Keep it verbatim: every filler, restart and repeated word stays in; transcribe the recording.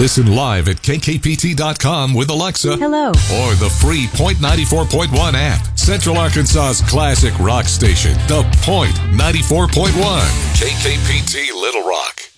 Listen live at K K P T dot com with Alexa. Hello. Or the free Point ninety-four point one app. Central Arkansas's classic rock station, The Point ninety-four point one. K K P T Little Rock.